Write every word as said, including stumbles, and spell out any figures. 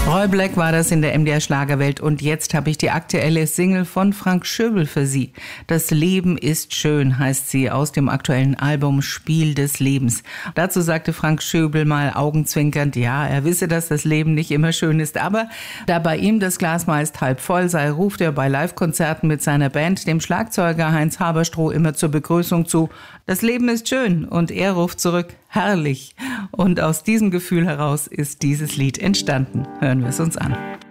Roy Black war das in der M D R Schlagerwelt und jetzt habe ich die aktuelle Single von Frank Schöbel für Sie. Das Leben ist schön heißt sie aus dem aktuellen Album Spiel des Lebens. Dazu sagte Frank Schöbel mal augenzwinkernd, ja, er wisse, dass das Leben nicht immer schön ist, aber da bei ihm das Glas meist halb voll sei, ruft er bei Live-Konzerten mit seiner Band dem Schlagzeuger Heinz Haberstroh immer zur Begrüßung zu, das Leben ist schön, und er ruft zurück, herrlich. Und aus diesem Gefühl heraus ist dieses Lied entstanden. Hören wir es uns an.